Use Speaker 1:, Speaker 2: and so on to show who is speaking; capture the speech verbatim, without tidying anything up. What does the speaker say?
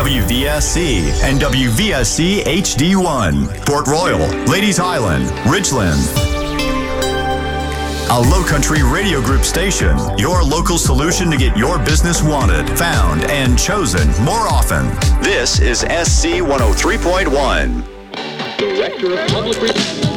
Speaker 1: W V S C and W V S C H D one, Port Royal, Ladies Island, Ridgeland. A Lowcountry Radio Group station, your local solution to get your business wanted, found, and chosen more often. This is S C one oh three point one.
Speaker 2: Director of Public Relations.